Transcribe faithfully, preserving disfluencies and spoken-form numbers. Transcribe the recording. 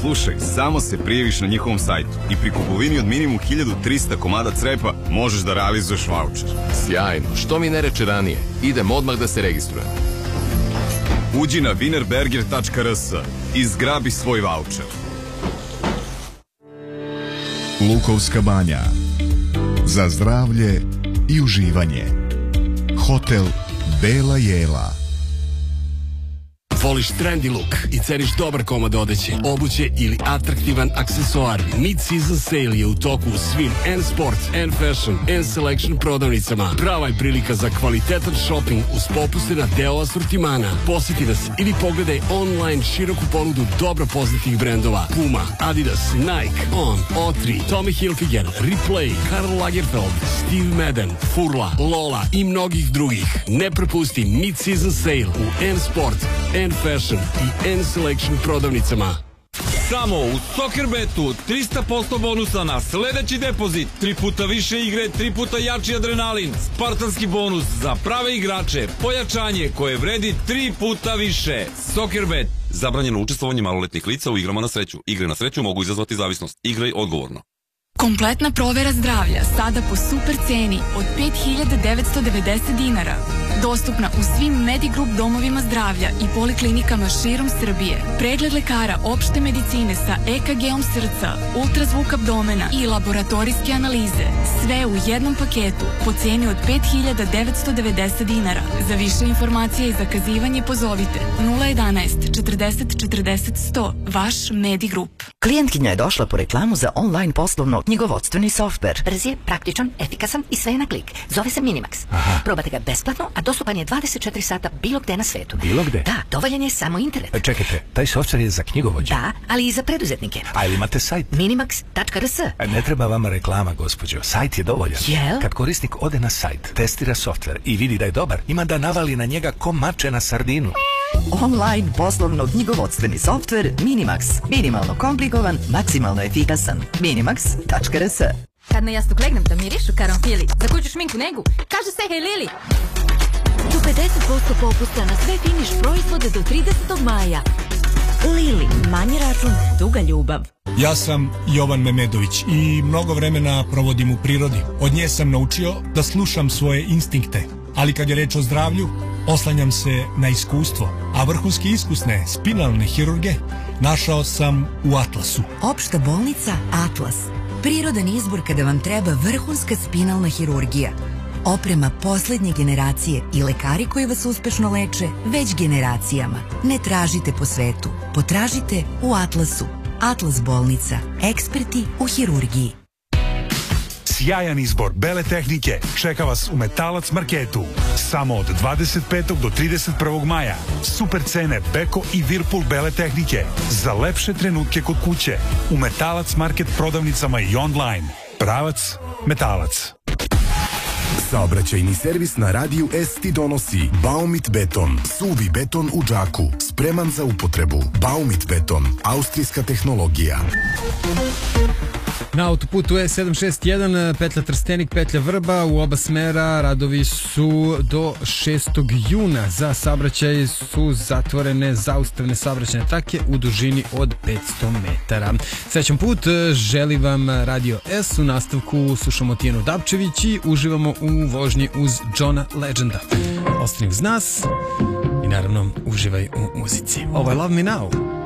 Slušaj, samo se prijaviš na njihovom sajtu i pri kupovini od minimum hiljadu trista komada crepa možeš da realizuješ vaučer. Sjajno, što mi ne reče ranije? Idem odmah da se registrujem. Uđi na wienerberger tačka r s i zgrabi svoj vaučer. Lukovska banja. Za zdravlje i uživanje. Hotel Bela Jela. Voliš trendy look i ceniš dobar komad odeće, obuće ili atraktivan aksesuar? Mid-season sale je u toku u svim N Sports, N Fashion, N Selection prodavnicama. Prava je prilika za kvalitetan shopping uz popuste na deo asortimana. Posjeti nas ili pogledaj online široku ponudu dobro poznatih brendova: Puma, Adidas, Nike, On, O tri, Tommy Hilfiger, Replay, Karl Lagerfeld, Steve Madden, Furla, Lola i mnogih drugih. Ne propusti mid-season sale u N Sports, N Fashion i N Selection prodavnicama. Samo u Soccerbetu trista posto bonusa na sledeći depozit, tri puta više igre, tri puta jači adrenalin, spartanski bonus za prave igrače, pojačanje koje vredi tri puta više. Soccerbet. Zabranjeno učestvovanje maloletnih lica u igrama na sreću. Igre na sreću mogu izazvati zavisnost. Igraj odgovorno. Kompletna provera zdravlja sada po super ceni od pet hiljada devetsto devedeset dinara. Dostupna u svim Medigroup domovima zdravlja i poliklinikama širom Srbije. Pregled lekara opšte medicine sa E K G-om srca, ultrazvuk abdomena i laboratorijske analize. Sve u jednom paketu po ceni od pet hiljada devetsto devedeset dinara. Za više informacije i zakazivanje pozovite nula jedanaest četrdeset četrdeset sto. Vaš Medigroup. Klijentkinja je došla po reklamu za online poslovno knjigovodstveni softver. Brz je, praktičan, efikasan i sve je na klik. Zove se Minimax. Aha. Probate ga besplatno, a dostupan je dvadeset četiri sata bilo gde na svetu. Bilo gde? Da, dovoljan je samo internet. E, čekajte, taj softver je za knjigovođe? Da, ali i za preduzetnike. A ili imate sajt? minimax tačka r s. Ne treba vama reklama, gospođo. Sajt je dovoljan. Jel? Kad korisnik ode na sajt, testira softver i vidi da je dobar, ima da navali na njega ko mače na sardinu. Online poslovno knjigovodstveni softver Minimax. Minimalno komplikovan, maksimalno efikasan. minimax tačka r s. Kad na jastuk legnem da mirišu karanfili, za kuću šminku negu, kaže se hej Lili. Do pedeset posto popusta na sve finiš proizvode do tridesetog maja. Lili, manji račun, duga ljubav. Ja sam Jovan Memedović i mnogo vremena provodim u prirodi. Od nje sam naučio da slušam svoje instinkte. Ali kad je reč o zdravlju, oslanjam se na iskustvo. A vrhunski iskusne spinalne hirurge našao sam u Atlasu. Opšta bolnica Atlas. Prirodan izbor kada vam treba vrhunska spinalna hirurgija. Oprema poslednje generacije i lekari koji vas uspešno leče već generacijama. Ne tražite po svetu, potražite u Atlasu. Atlas bolnica. Eksperti u hirurgiji. Sjajan izbor bele tehnike čeka vas u Metalac marketu. Samo od dvadeset petog do trideset prvog maja. Super cene Beko i Whirlpool bele tehnike. Za lepše trenutke kod kuće. U Metalac market prodavnicama i online. Pravac Metalac. Saobraćajni servis na radiju S ti donosi Baumit beton. Suvi beton u džaku. Spreman za upotrebu. Baumit beton. Austrijska tehnologija. Na autoputu E sedam šest jedan, petlja Trstenik, petlja Vrba, u oba smera radovi su do šestog juna. Za saobraćaj su zatvorene zaustavne saobraćajne trake u dužini od petsto metara. Srećan put, želi vam Radio S. U nastavku slušamo Tijenu Dapčević i uživamo u vožnji uz Johna Legenda. Ostani uz nas i naravno uživaj u muzici. Ovo je Love Me Now.